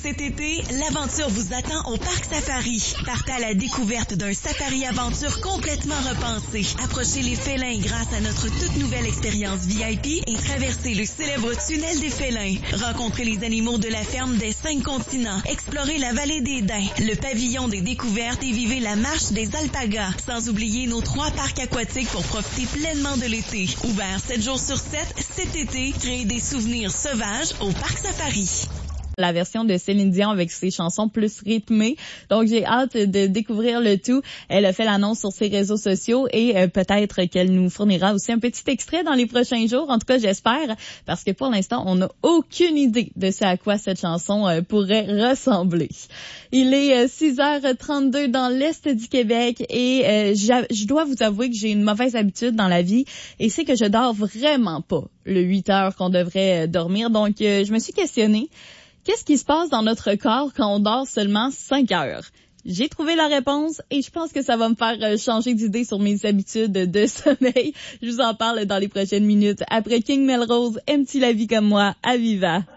Cet été, l'aventure vous attend au Parc Safari. Partez à la découverte d'un safari-aventure complètement repensé. Approchez les félins grâce à notre toute nouvelle expérience VIP et traversez le célèbre tunnel des félins. Rencontrez les animaux de la ferme des 5 continents. Explorez la vallée des daims, le pavillon des découvertes et vivez la marche des alpagas. Sans oublier nos 3 parcs aquatiques pour profiter pleinement de l'été. Ouvert 7 jours sur 7, cet été, créez des souvenirs sauvages au Parc Safari. La version de Céline Dion avec ses chansons plus rythmées. Donc, j'ai hâte de découvrir le tout. Elle a fait l'annonce sur ses réseaux sociaux et peut-être qu'elle nous fournira aussi un petit extrait dans les prochains jours. En tout cas, j'espère, parce que pour l'instant, on n'a aucune idée de ce à quoi cette chanson pourrait ressembler. Il est 6h32 dans l'Est du Québec et je dois vous avouer que j'ai une mauvaise habitude dans la vie et c'est que je dors vraiment pas le 8 heures qu'on devrait dormir. Donc, je me suis questionnée. Qu'est-ce qui se passe dans notre corps quand on dort seulement 5 heures? J'ai trouvé la réponse et je pense que ça va me faire changer d'idée sur mes habitudes de sommeil. Je vous en parle dans les prochaines minutes. Après King Melrose, Aime-tu la vie comme moi, à Viva.